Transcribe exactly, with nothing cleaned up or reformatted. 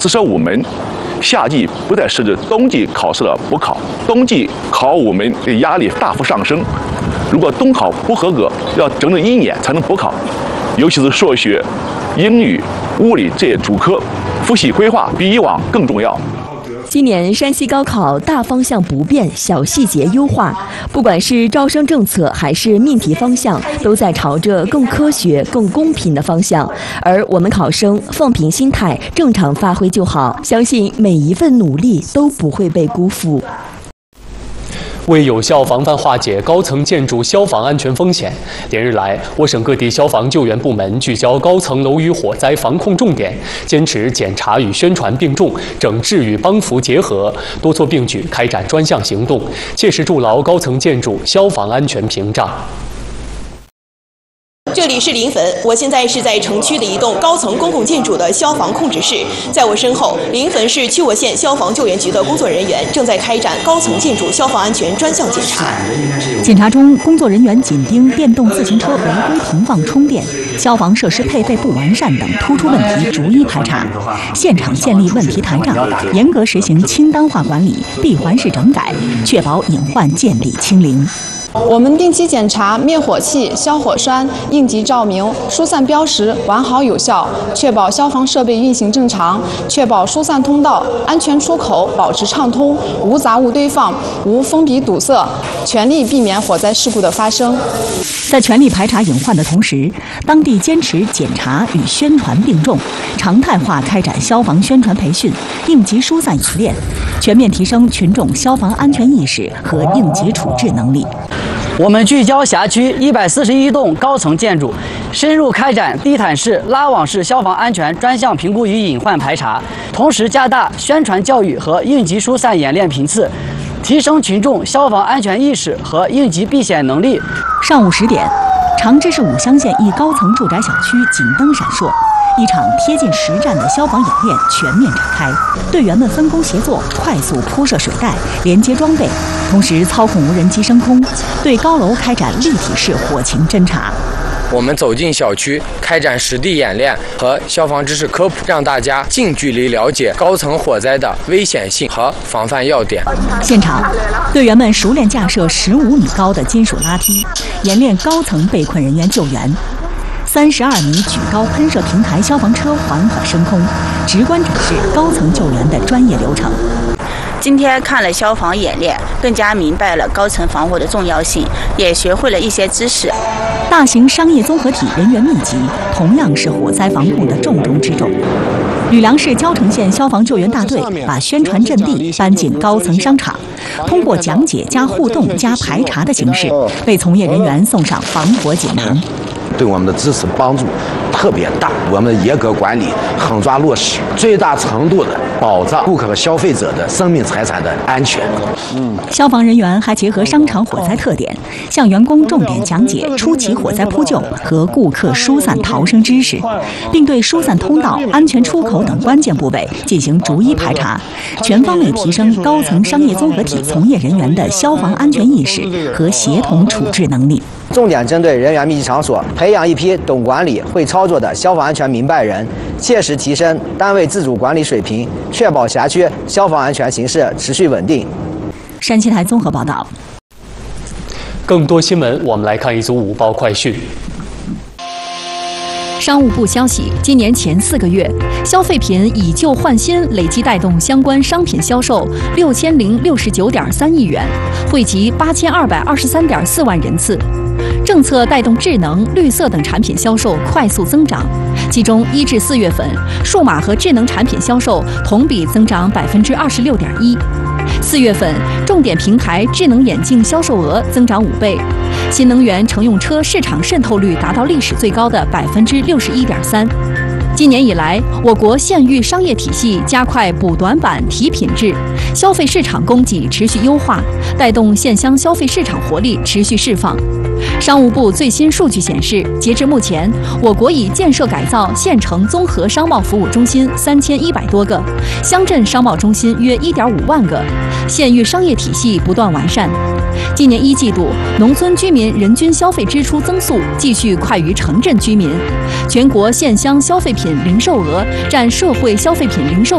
至少我们夏季不再设置冬季考试的补考，冬季考我们的压力大幅上升。如果冬考不合格，要整整一年才能补考，尤其是数学、英语、物理这些主科，复习规划比以往更重要。 今年山西高考大方向不变，小细节优化，不管是招生政策还是命题方向，都在朝着更科学、更公平的方向。而我们考生放平心态，正常发挥就好，相信每一份努力都不会被辜负。 为有效防范化解高层建筑消防安全风险，连日来，我省各地消防救援部门聚焦高层楼宇火灾防控重点，坚持检查与宣传并重，整治与帮扶结合，多措并举开展专项行动，切实筑牢高层建筑消防安全屏障。 这里是临汾，我现在是在城区的一栋高层公共建筑的消防控制室，在我身后，临汾市曲沃县消防救援局的工作人员正在开展高层建筑消防安全专项检查。 检查中，工作人员紧盯电动自行车违规停放充电、消防设施配备不完善等突出问题，逐一排查，现场建立问题台账，严格实行清单化管理，闭环式整改，确保隐患建立清零。 我们定期检查灭火器、消火栓、应急照明、疏散标识完好有效，确保消防设备运行正常，确保疏散通道、安全出口保持畅通，无杂物堆放，无封闭堵塞，全力避免火灾事故的发生。 在全力排查隐患的同时，当地坚持检查与宣传并重，常态化开展消防宣传培训、应急疏散演练，全面提升群众消防安全意识和应急处置能力。 我们聚焦辖区一百四十一栋高层建筑，深入开展地毯式、拉网式消防安全专项评估与隐患排查，同时加大宣传教育和应急疏散演练频次，提升群众消防安全意识和应急避险能力。 上午十点，长治市五乡县一高层住宅小区警灯闪烁，一场贴近实战的消防演练全面展开，队员们分工协作，快速铺设水带，连接装备，同时操控无人机升空，对高楼开展立体式火情侦查。 我们走进小区，开展实地演练和消防知识科普，让大家近距离了解高层火灾的危险性和防范要点。 现场，队员们熟练架设十五米高的金属拉梯，演练高层被困人员救援。三十二米举高喷射平台消防车缓缓升空，直观展示高层救援的专业流程。 今天看了消防演练，更加明白了高层防护的重要性，也学会了一些知识。 大型商业综合体人员密集，同样是火灾防控的重中之重。吕梁市交城县消防救援大队把宣传阵地搬进高层商场，通过讲解加互动加排查的形式，为从业人员送上防火锦囊。 对我们的支持帮助特别大，我们严格管理，狠抓落实，最大程度的保障顾客和消费者的生命财产的安全。 嗯，消防人员还结合商场火灾特点，向员工重点讲解初期火灾扑救和顾客疏散逃生知识，并对疏散通道、安全出口等关键部位进行逐一排查，全方位提升高层商业综合体从业人员的消防安全意识和协同处置能力。 重点针对人员密集场所，培养一批懂管理、会操作的消防安全明白人，切实提升单位自主管理水平，确保辖区消防安全形势持续稳定。 山西台综合报道。 更多新闻，我们来看一组午报快讯。 商务部消息，今年前四个月，消费品以旧换新累计带动相关商品销售六千零六十九点三亿元，惠及八千二百二十三点四万人次。政策带动智能、绿色等产品销售快速增长，其中一至四月份，数码和智能产品销售同比增长百分之二十六点一。四月份，重点平台智能眼镜销售额增长五倍，新能源乘用车市场渗透率达到历史最高的百分之六十一点三。今年以来，我国县域商业体系加快补短板、提品质，消费市场供给持续优化，带动县乡消费市场活力持续释放。商务部最新数据显示，截至目前，我国已建设改造县城综合商贸服务中心三千一百多个，乡镇商贸中心约一点五万个，县域商业体系不断完善。今年一季度，农村居民人均消费支出增速继续快于城镇居民，全国县乡消费品零售额占社会消费品零售